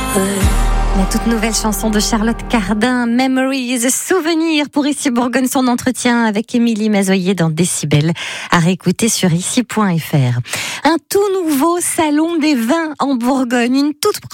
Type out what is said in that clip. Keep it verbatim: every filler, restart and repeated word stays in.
La toute nouvelle chanson de Charlotte Cardin, Memories, souvenir pour Ici Bourgogne, son entretien avec Émilie Mazoyer dans Décibel, à réécouter sur ici point f r. Un tout nouveau salon des vins en Bourgogne, une toute